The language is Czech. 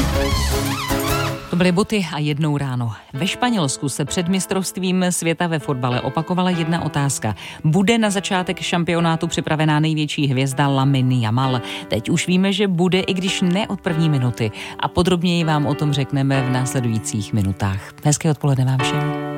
To byly boty a jednou ráno. Ve Španělsku se před mistrovstvím světa ve fotbale opakovala jedna otázka. Bude na začátek šampionátu připravená největší hvězda Lamine Yamal? Teď už víme, že bude, i když ne od první minuty. A podrobněji vám o tom řekneme v následujících minutách. Hezké odpoledne vám všem.